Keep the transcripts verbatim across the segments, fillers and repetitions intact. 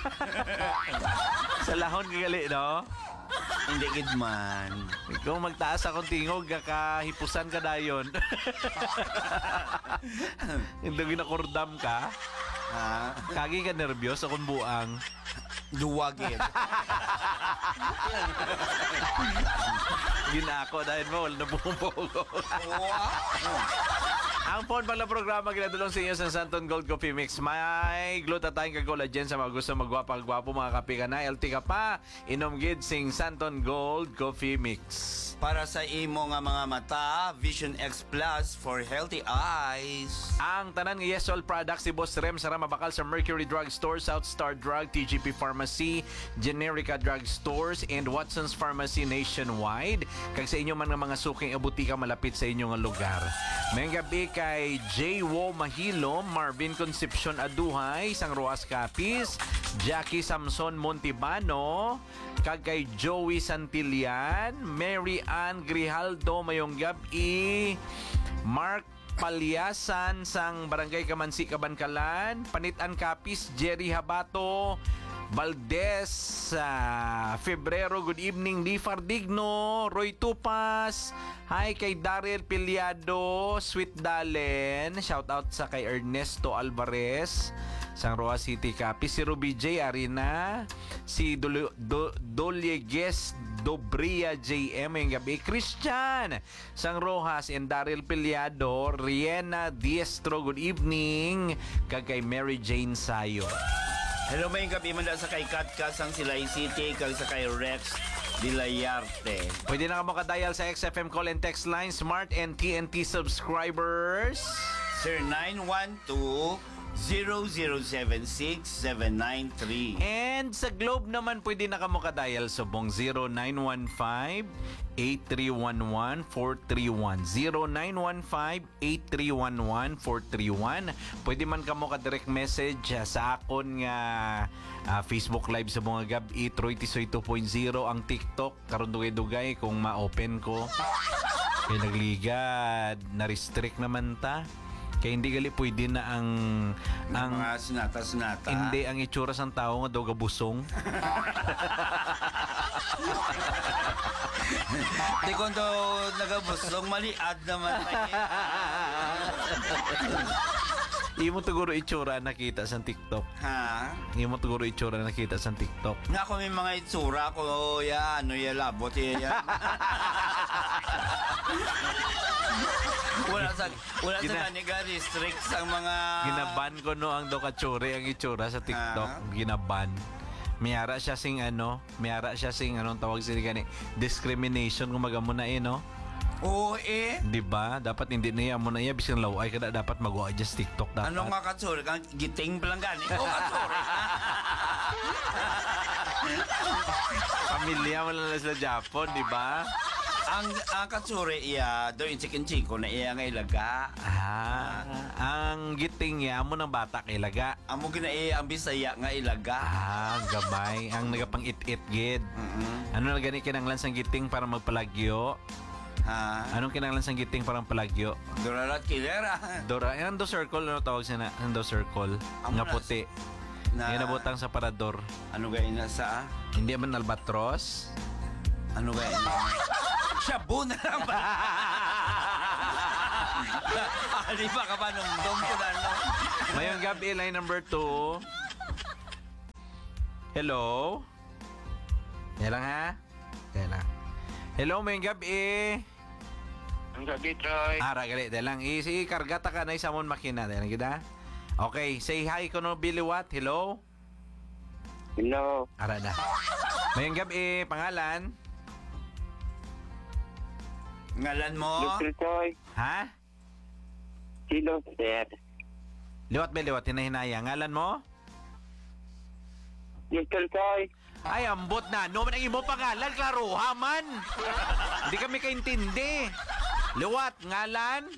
Sa lahon kagali, no? Hindi gid man. Kung magtaas akong tingog, kakahipusan ka dayon. Hindi ginakurdam ka. Ha? Kagi ka nervyos akong buang. Duwagin. Ginako dahil mo, wala na bumubugo. Ang phone pala programa ginadulong sa inyo sa Santon Gold Coffee Mix. May glutathione ka collagen sa mga gusto magwapal-gwapo mga kape ka na. L T ka pa. Inom gid sing Santon Gold Coffee Mix. Para sa imo nga mga mata, Vision X Plus for healthy eyes. Ang tanan nga Yes All products si Boss Rem sara mabakal sa Mercury Drug Store, South Star Drug, T G P Pharmacy, Generica Drug Stores, and Watson's Pharmacy nationwide. Kag sa inyo man nga mga suking abutika malapit sa inyo nga lugar. Mayang gabi kay J. Wo Mahilo, Marvin Concepcion Aduhay, Sang Roas Capiz, Jackie Samson Montibano, kag kay Joey Santillan, Mary Ann Grijaldo mayong gabi, Mark Palyasan sang Barangay Kamansi Kabankalan, Panitan Capiz, Jerry Habato, Valdez, uh, Febrero, good evening, Di Fardigno, Roy Tupas, hi kay Daryl Piliado, Sweet Dalen, shout out sa kay Ernesto Alvarez, sang Roa City Capiz, si Ruby J. Arina, si Dol- Do- Doliegues Dobria J M yung gabi, Christian sang Rojas and Daryl Piliado, Riena Diestro, good evening, kag kay Mary Jane Sayo. Hello, may gabi man sa kay Katka sang Silay City, kag sa kay Rex Dilayarte. Pwede na ka makadial sa X F M call and text line, Smart and T N T subscribers. Sir nine one two, zero zero seven six, seven nine three. And sa Globe naman, pwede na ka makadial sa bong zero nine one five, eight three one one, four three one. zero nine one five, eight three one one, four three one. Pwede man ka mo ka-direct message uh, sa akon nga uh, Facebook Live sa mga gabi, Troy Tisoy two point oh, ang TikTok, karon dugay-dugay kung ma-open ko. Kaya nagligad, na-restrict naman ta. Kaya hindi gali pwede na ang ang mga sinata-sinata. hindi ang itsura sang tao nga daw gabusong. Di kung daw nagabusong, maliad naman. Imo siguro itsura nakita sa TikTok. Ha? Imo siguro itsura nakita sa TikTok. Nga ako may mga itsura ko, ya, ano ya, labot ya. wala sa wala Gina- sa kaniga restrict sa mga Ginaban ko no ang do katsure ang itsura sa TikTok. Ah. Ginaban. Miyara siya sing ano, miyara siya sing anong tawag sila gani, discrimination kung magamo na eh no. Oo eh. Di ba? Dapat hindi niya mo na iya bisan laway kada dapat mag-adjust TikTok dapat. Ano nga katsura? Kang giting pa lang gani. Oo katsura. Pamilya mo lang sa Japon, di ba? ang ang katsura iya do in chicken chico na iya nga ilaga. Ah, ang giting ya mo ng bata kay laga. Amo gina iya ang Bisaya nga ilaga. Ah, gabay. Ang nagapang it-it gid. Mm-hmm. Ano na gani kinanglan sang giting para magpalagyo? Ha? Anong kinanglan sang giting para palagyo? Dorarat kilera. Dora, yan do circle ano tawag siya na? Yan do circle. Amo Nga na- puti. Na, Yan nabutang sa parador. ano ga ina sa? Hindi man albatros. Ano ga ina? Shabu na lang ba? Ah, di ba ka ba nung dom ko na no? Mayong gabi, line number two. Hello? Yan lang ha? Yan lang. Hello, mayong gabi. Ang gabi, Troy. Ara, gali. Yan lang. Isi, kargata ka na isamon makina. Yan lang kita. Okay, say hi ko no, Billy Watt. Hello? Hello. Ara na. Mayong gabi, pangalan? Ngalan mo? Doctor Troy. Ha? Sino, sir? Liwat ba liwat? Hinahinaya. Ngalan mo? Doctor Troy. Ay, ambot na. No, man ang imo pangalan. Klaro, man. Hindi kami kaintindi. Liwat, ngalan?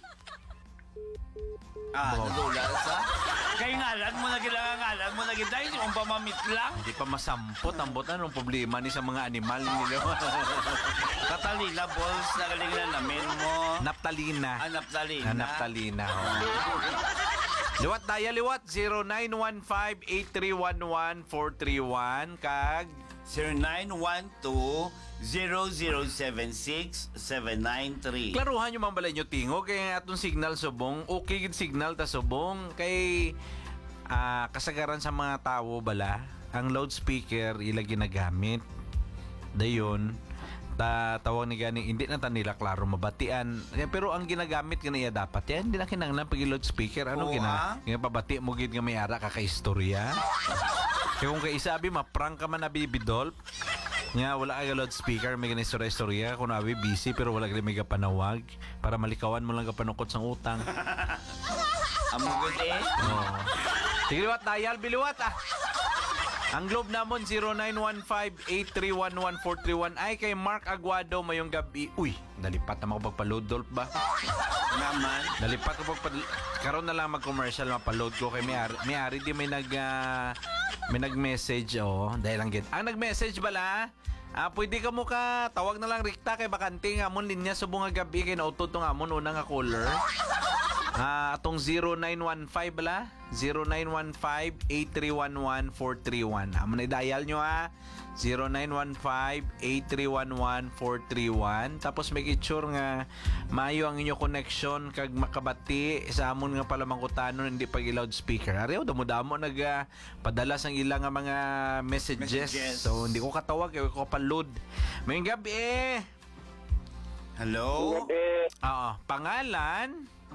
Ah, Bo. nadula sa? Kay ngalan mo na kailangan ngalan mo na kita, hindi mong pamamit lang. Hindi pa masampot. Ambot na nung problema ni sa mga animal nila. Katalina, balls na galing na namin mo. Naptalina. Ah, naptalina. Ah, Naptalina. Oh. Liwat daya liwat zero nine one five eight three one one four three one kag zero nine one two zero zero seven six seven nine three. klaruhan yung mambalay nyo tingo kay atong signal subong okay gid signal ta subong kay ah, kasagaran sa mga tawo bala ang loudspeaker ila ginagamit dayon ta tawag ni gani hindi na ta nila klaro mabatian eh, pero ang ginagamit ganiya dapat yan hindi na kinahanglan pag loudspeaker ano Oo, gina ha? gina pabati mo gid nga may ara ka kaistorya kaya kung kay isabi maprank ka man na bibidol nga wala ka loudspeaker may gani istorya-istorya kung nabi busy pero wala ka may panawag para malikawan mo lang ka panukot sang utang. Amugod eh. Oh. Sige liwat dial biliwat ah. Ang globe namon zero nine one five eight three one one four three one ay kay Mark Aguado mayong gabi. Uy, nalipat na ako pagpa-load Dolph ba? Naman. Nalipat ko pagpa karon na lang mag-commercial mapa-load ko kay may ari, may ari di may nag ah, may nag-message oh, dahil lang gid. Ang nag-message bala, ah pwede ka mo ka tawag na lang Rikta kay bakante nga amon linya subong nga gabi kay nautod tong amon una nga caller. Ah, atong zero nine one five bala, zero nine one five eight three one one four three one. Amon na dial nyo ha. zero nine one five eight three one one four three one. Tapos make it sure nga maayo ang inyo connection kag makabati sa amon nga palamangkutanon hindi pag loudspeaker. Ariyo damo-damo nag ah, padala sang ilang nga mga messages. Messages. So hindi ko katawag kay ko pa-load. May gabi eh. Hello? Gabi. Oo, pangalan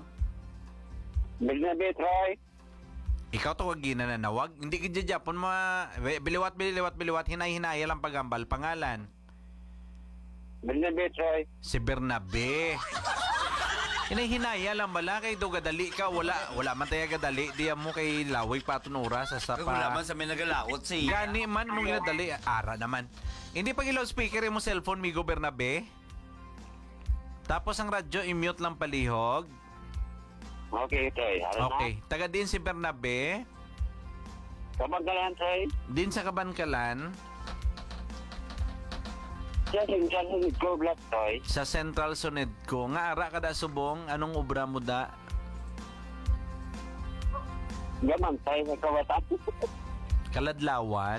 Gabi, Troy. ikaw tawag gina na nawag. Hindi ka dyan Japon ma... Biliwat, biliwat, biliwat. Hinay-hinaya lang pagambal. Pangalan? Gabi, Troy. Si Bernabe. Hinay-hinaya lang bala. Kay do gadali ka. Wala, wala man tayo gadali. Di mo kay lawig patun oras. Sa Kung wala pa... man sa may nagalakot siya. Gani man nung gadali. Ara naman. Hindi pag loudspeaker mo cellphone, Migo Bernabe. Tapos ang radyo, i-mute lang palihog. Okay, Troy. Ano Okay. Taga din si Bernabe. Kamagalan, Troy. Din sa Kabankalan. Siya, siya, siya, go black, Troy. Sa Central Sonedco. Nga ara kada subong. Anong obra mo da? Gaman, Troy, sa kawatan. Kaladlawan.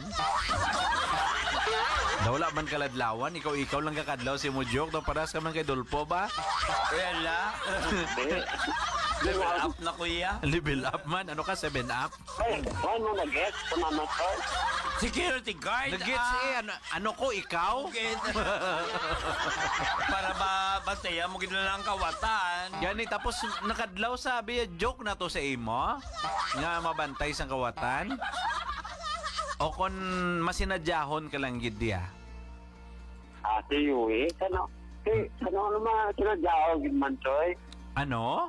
Dawla man kaladlawan. Ikaw-ikaw lang kakadlaw si mo joke. Daw paras ka man kay Dolpo ba? Kaya la. Level up na kuya. Level up man. Ano ka? seven up? Ay, why mo nag-get? Tumama, Troy. Security guard. Nag-gets ah. eh. Ano, ano ko? Ikaw? Okay. Para ba bataya mo gid lang kawatan. Gani. Tapos nakadlaw sabi. Joke na to sa imo? Nga mabantay sang kawatan? O kon masinadyahon ka lang gid diya? Ah, si Yui. Sano? Si, sano naman, sinadyaw, man, Troy. Ano?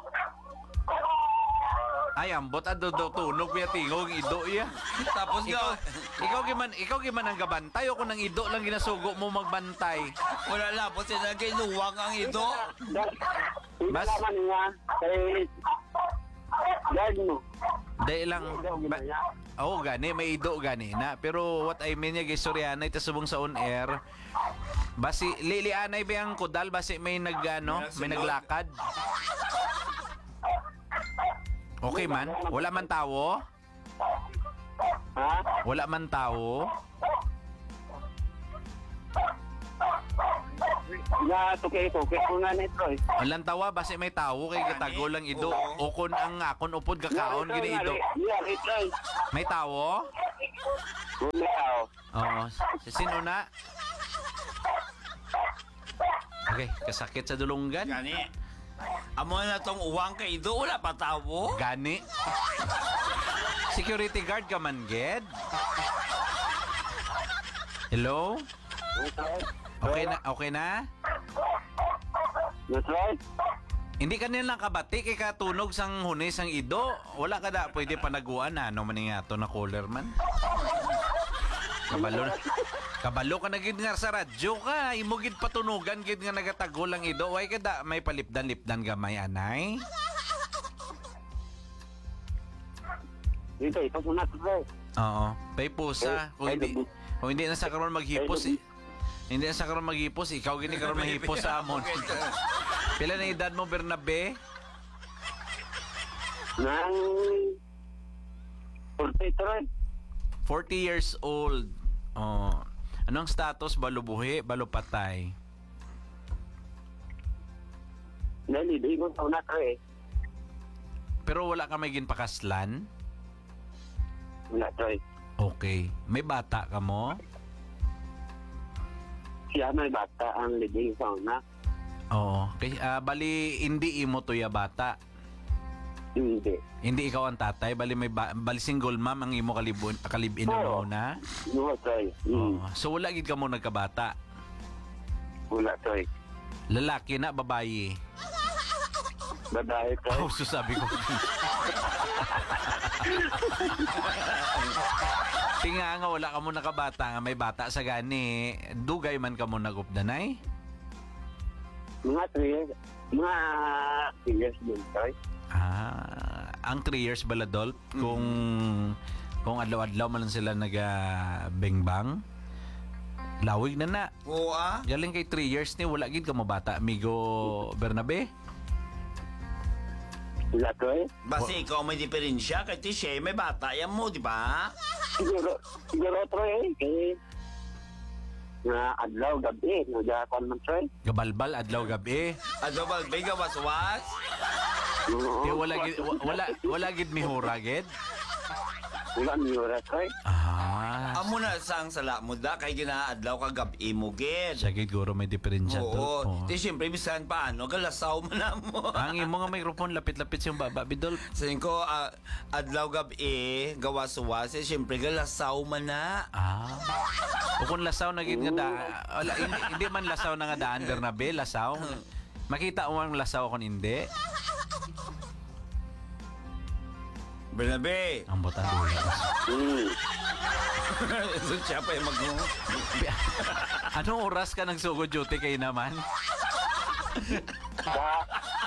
Ay, ambot ado do tunog ya tingog ido ya. Tapos Ikaw, nga, ikaw giman, ikaw giman ang gabantay o kung nang ido lang ginasugo mo magbantay. wala lapot sila kay luwang ang ito. Hindi Mas- naman nga. Kay... Guard mo. Dahil lang ba, oh, gani may ido gani na. Pero what I mean ya gistoryanay ta subong sa on air. Basi lilianay ba ang kudal basi may nagano, may naglakad. Okay man, wala man tawo? Ha? Wala man tawo? Nga, tukay-tukay ko nga ni Troy. Walang tawa basi may tawo kay katago lang ido. O kun ang akon upod kakaon gini ido. Yeah, ni Troy. May tawo? Gumayaw. Oo. Sino na? Okay, kasakit sa dulunggan. Gani. Amo na tong uwang kay Ido, wala pa tawo. Gani. Security guard ka man, Ged? Hello? Okay na, okay na? Ni Troy? Hindi ka nilang kabati kay katunog sang hunis sang ido. Wala ka da, pwede panaguan na. Ano man nga to na caller man? Kabalo na. Kabalo ka na gid nga sa radyo ka. Imo gid patunugan gid nga nagatago lang ido. Way ka da, may palipdan-lipdan gamay anay. Dito, ito po na Troy. Oo. Pay pusa. Kung hindi, kung hindi na sa karon maghipos, eh. Hindi na sa karon maghipos, ikaw gini karon mahipos sa amon. Pila na edad mo, Bernabe? Nang forty Troy. forty years old. Oh. Anong status? Balubuhi? Balupatay? Dali, di ko sa una Troy. Pero wala ka may ginpakaslan? Wala Troy. Okay. May bata ka mo? Siya may bata ang libing sa una. Oo. Kay, ah, bali, hindi imo to ya bata. Hindi. Hindi ikaw ang tatay. Bali, may ba- bali single mom ang imo kalibun, kalibin Oo. mo na. No, Troy. Mm. Oo. So, wala gid ka mo nagkabata. Wala Troy. Lalaki na, babayi. Babae Troy. Oh, so sabi ko. Tinga nga, wala ka mo nakabata nga. May bata sa gani. Dugay man ka mo nagupdanay. Mga three years. Mga three years din Troy. Ah, ang three years baladol kung kung adlaw-adlaw man lang sila naga-bengbang. Lawig na na. Oo ah. Galing kay three years ni wala gid ka mo bata, amigo Bernabe. Wala Troy. Basta ikaw may diferensya kay Tishay, may bata yan mo, di ba? Siguro, siguro Troy. Kaya na adlaw gabi. Nagkakon man Troy. Gabalbal adlaw gabi. Ano ba, biga waswas? Di wala gid wa- wala wala gid mihura gid. Wala miyura Troy. Ah, Amo na sang sala mo da, kay ginaadlaw ka gabi mo, gid. siya gid guro may diferensya to. Oo. Oo. Di siyempre, bisan paano, galasaw mo na mo. Ang imo nga microphone lapit-lapit siyang baba bidol. Sayin ko, ah, adlaw gabi, gawas-was, eh, siyempre, galasaw man na. Ah. O kung lasaw na gid nga da, wala, hindi, hindi man lasaw na nga daan Bernabe, lasaw. Makita mo ang lasaw kung hindi. Bernabe. Ang bota dula. Hmm. So, siya pa yung mag... Anong oras ka nagsugod duty kay naman? Ba?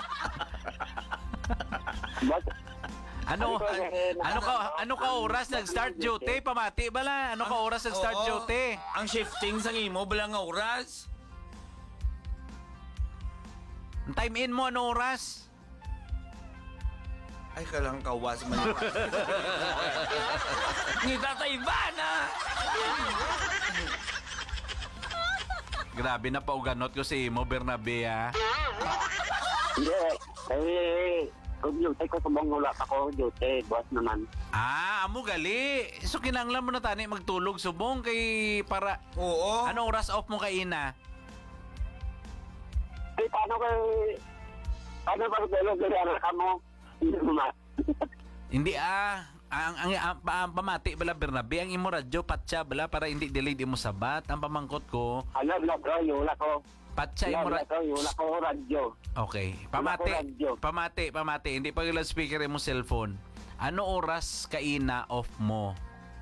But, Ano ano ka ano ka oras nag-start duty? Pamati bala. Ano ka oras nag-start Oo. duty? Ang shifting sa imo, balang nga oras. Ang time in mo ano oras? Ay, kalang kawas man. Ni Tatay Ivana! Grabe na pauganot ko si Imo Bernabe ah. hindi. Eh, kung duty ko sa wala pa ko duty. Boss naman. Ah, amo gali. So kinanglan mo na tani magtulog subong kay para Oo. ano oras off mo kay ina? Eh, paano kay... Paano ba dalo dali anak mo? Hindi mo ma. Hindi ah. Ang, ang, ang, pa- ang pamati bala Bernabe, ang imo radyo patsa bala para hindi delay di mo sabat. Ang pamangkot ko, Alam na bro, wala ko. patsa Wala imo wala radyo. ko, wala ko radyo. Okay. Pamati, Wala ko radyo. pamati, pamati. Hindi pa yung speaker mo cellphone. Ano oras kaina off mo?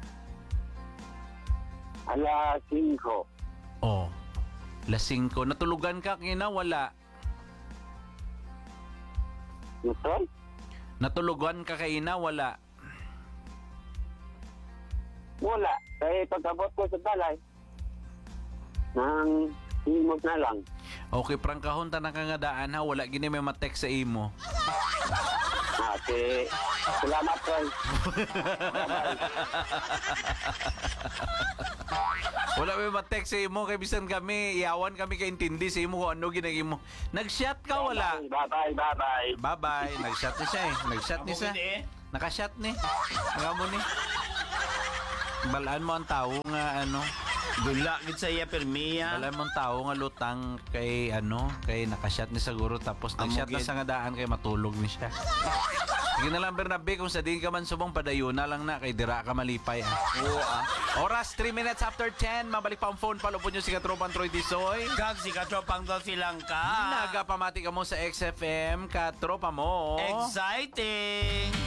Alas cinco. Oh. Lasing ko. Natulugan ka kina wala. Gusto? Natulugan ka kaina wala. Wala. Kaya pagkabot ko sa balay, nang himog na lang. Okay, prangkahon ta na kangadaan ha. Wala gini may matext sa imo. Ate, salamat ko. Wala may matext sa imo. Kay bisan kami, iyawan kami kaintindi sa imo kung ano ginagi mo. Nag-shot ka wala. Bye-bye, bye-bye. Bye-bye. Nag-shot ni siya eh. Nag-shot ni siya. eh. Naka-shot ni. Nga mo ni. Balaan mo ang tao nga ano. Dula, gid sa iya, permiya. Balaan mo ang tao nga lutang kay ano. Kay naka-shot ni siguro. Tapos nag-shot na Amugid. sa nga daan kay matulog ni siya. Sige na lang Bernabe. Kung sa di ka man subong padayon na lang na. Kay dira ka malipay ah. Oo ah. Oras three minutes after ten. Mabalik pa ang phone. Palupon nyo si Katropan Troy Tisoy. Kag si Katropang Dolphy lang ka. Nagapamati ka mo sa X F M. Katropa mo. Exciting!